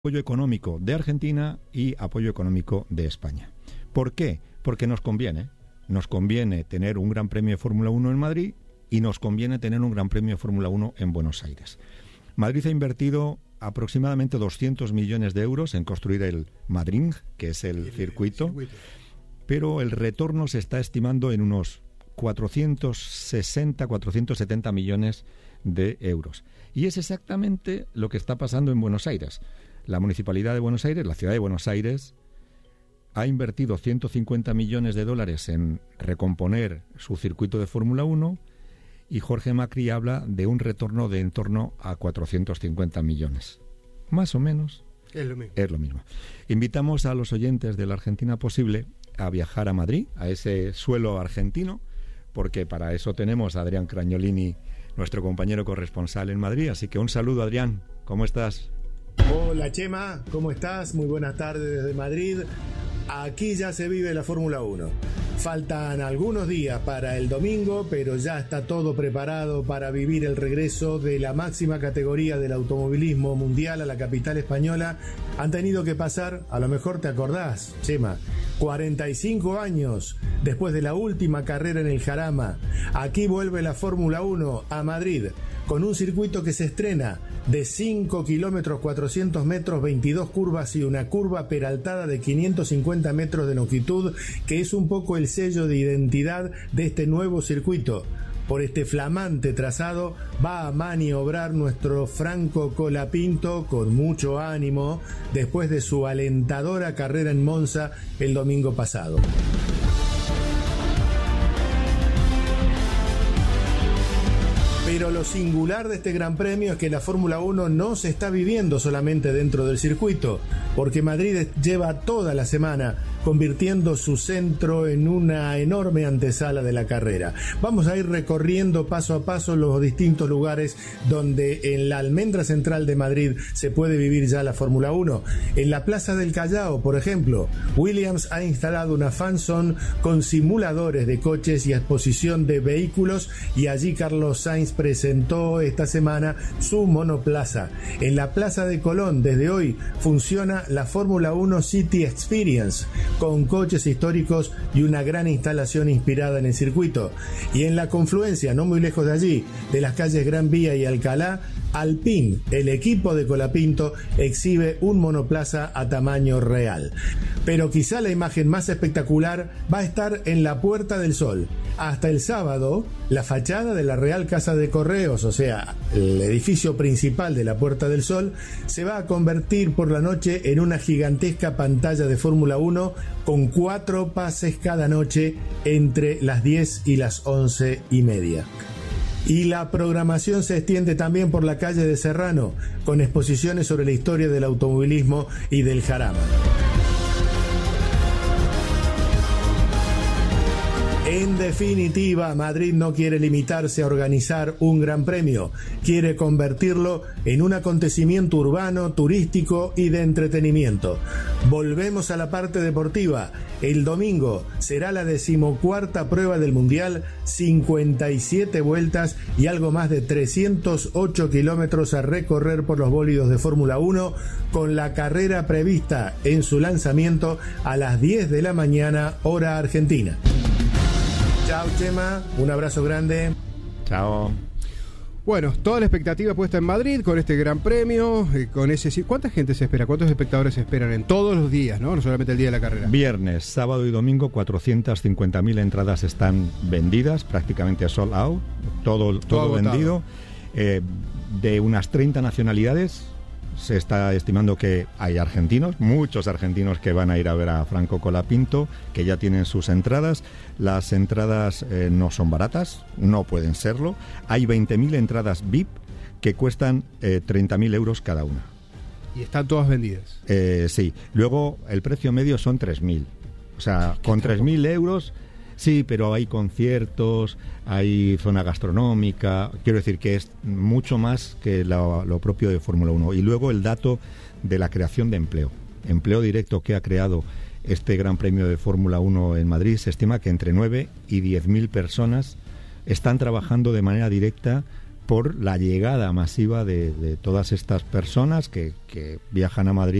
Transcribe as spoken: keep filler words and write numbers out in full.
apoyo económico de Argentina y apoyo económico de España. ¿Por qué? Porque nos conviene. Nos conviene tener un Gran Premio de Fórmula uno en Madrid y nos conviene tener un Gran Premio de Fórmula uno en Buenos Aires. Madrid ha invertido aproximadamente doscientos millones de euros en construir el Madrid, que es el, el circuito, circuito, pero el retorno se está estimando en unos cuatrocientos sesenta, cuatrocientos setenta millones de euros. Y es exactamente lo que está pasando en Buenos Aires. La Municipalidad de Buenos Aires, la ciudad de Buenos Aires, ha invertido ciento cincuenta millones de dólares en recomponer su circuito de Fórmula uno y Jorge Macri habla de un retorno de en torno a cuatrocientos cincuenta millones. Más o menos es lo mismo. Es lo mismo. Invitamos a los oyentes de la Argentina Posible a viajar a Madrid, a ese suelo argentino, porque para eso tenemos a Adrián Cragnolini, nuestro compañero corresponsal en Madrid. Así que un saludo, Adrián. ¿Cómo estás? Hola, Chema, ¿cómo estás? Muy buenas tardes desde Madrid. Aquí ya se vive la Fórmula uno. Faltan algunos días para el domingo, pero ya está todo preparado para vivir el regreso de la máxima categoría del automovilismo mundial a la capital española. Han tenido que pasar, a lo mejor te acordás, Chema, cuarenta y cinco años después de la última carrera en el Jarama. Aquí vuelve la Fórmula uno a Madrid, con un circuito que se estrena de cinco kilómetros cuatrocientos metros, veintidós curvas y una curva peraltada de quinientos cincuenta metros de longitud, que es un poco el sello de identidad de este nuevo circuito. Por este flamante trazado va a maniobrar nuestro Franco Colapinto con mucho ánimo después de su alentadora carrera en Monza el domingo pasado. Pero lo singular de este Gran Premio es que la Fórmula uno no se está viviendo solamente dentro del circuito, porque Madrid lleva toda la semana convirtiendo su centro en una enorme antesala de la carrera. Vamos a ir recorriendo paso a paso los distintos lugares donde en la almendra central de Madrid se puede vivir ya la Fórmula uno. En la Plaza del Callao, por ejemplo, Williams ha instalado una fan zone con simuladores de coches y exposición de vehículos, y allí Carlos Sainz presentó esta semana su monoplaza. En la Plaza de Colón, desde hoy, funciona la Fórmula uno City Experience, con coches históricos y una gran instalación inspirada en el circuito. Y en la confluencia, no muy lejos de allí, de las calles Gran Vía y Alcalá, Alpine, el equipo de Colapinto, exhibe un monoplaza a tamaño real. Pero quizá la imagen más espectacular va a estar en la Puerta del Sol. Hasta el sábado, la fachada de la Real Casa de Correos, o sea, el edificio principal de la Puerta del Sol, se va a convertir por la noche en una gigantesca pantalla de Fórmula uno con cuatro pases cada noche entre las diez y las once y media. Y la programación se extiende también por la calle de Serrano, con exposiciones sobre la historia del automovilismo y del Jarama. En definitiva, Madrid no quiere limitarse a organizar un gran premio, quiere convertirlo en un acontecimiento urbano, turístico y de entretenimiento. Volvemos a la parte deportiva. El domingo será la decimocuarta prueba del Mundial, cincuenta y siete vueltas y algo más de trescientos ocho kilómetros a recorrer por los bólidos de Fórmula uno, con la carrera prevista en su lanzamiento a las diez de la mañana, hora argentina. Chao, Chema, un abrazo grande. Chao. Bueno, toda la expectativa puesta en Madrid con este Gran Premio, eh, con ese. ¿Cuánta gente se espera? ¿Cuántos espectadores se esperan en todos los días, no? No solamente el día de la carrera. Viernes, sábado y domingo, cuatrocientas cincuenta mil entradas están vendidas, prácticamente sold out, todo, todo, todo vendido. Eh, de unas treinta nacionalidades. Se está estimando que hay argentinos, muchos argentinos que van a ir a ver a Franco Colapinto, que ya tienen sus entradas. Las entradas eh, no son baratas, no pueden serlo. Hay veinte mil entradas V I P que cuestan eh, treinta mil euros cada una. ¿Y están todas vendidas? Eh, sí. Luego el precio medio son tres mil. O sea, con tres mil euros... Sí, pero hay conciertos, hay zona gastronómica, quiero decir que es mucho más que lo, lo propio de Fórmula uno. Y luego el dato de la creación de empleo, empleo directo que ha creado este Gran Premio de Fórmula uno en Madrid. Se estima que entre nueve y diez mil personas están trabajando de manera directa por la llegada masiva de, de todas estas personas que, que viajan a Madrid